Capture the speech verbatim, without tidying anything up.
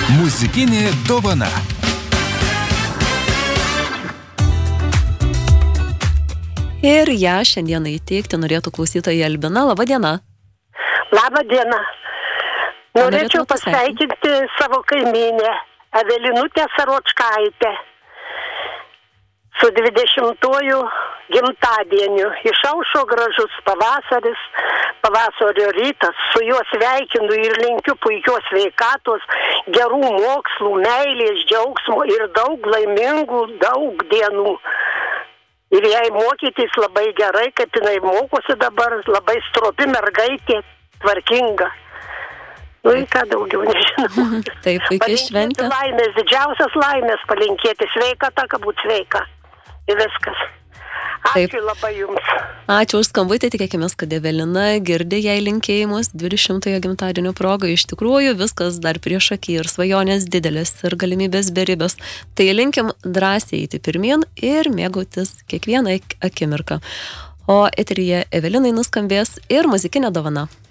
Muzikinė dovana. Ir ją šiandieną įteikti norėtų klausytoja Albina. Labą dieną. Labą dieną. Norėčiau pasveikinti savo kaimynę Evelinutę Saročkaitę su dvidešimtuoju gimtadieniu. Išaušo gražus pavasaris, pavasario rytas. Su juo sveikinu ir linkiu puikios sveikatos, gerų mokslų, meilės, džiaugsmo ir daug laimingų, daug dienų. Ir jai mokytis labai gerai, kaip jinai mokosi dabar, labai stropi mergaitė, tvarkinga. Nu, į ką daugiau nežinau. Taip, puikiai šventė. Laimės, didžiausias laimės palinkėti, sveikata, kad būt sveika. Ir viskas. Ačiū Taip. Labai jums. Ačiū už skambutį, tikėkime, kad Evelina girdi jai linkėjimus dvidešimtojo gimtadienio progai. Iš tikrųjų, viskas dar prieš akį ir svajonės didelės ir galimybės beribės. Tai linkim drąsiai eiti pirmyn ir mėgautis kiekvieną akimirką. O eteryje Evelinai nuskambės ir muzikinė dovana.